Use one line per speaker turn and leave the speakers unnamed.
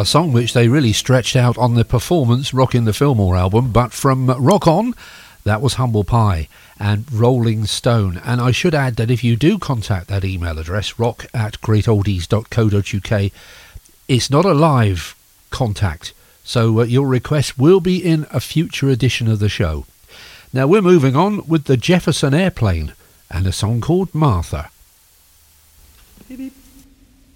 a song which they really stretched out on the performance Rockin' the Fillmore album, but from Rock On, that was Humble Pie and Rolling Stone. And I should add that if you do contact that email address, rock@greatoldies.co.uk, it's not a live contact, so your request will be in a future edition of the show. Now we're moving on with the Jefferson Airplane and a song called Martha. Beep, beep.